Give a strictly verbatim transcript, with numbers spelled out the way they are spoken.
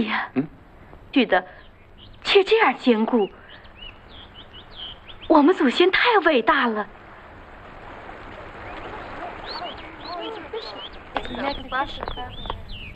地呀，嗯，举得却这样坚固，我们祖先太伟大了。 Next question.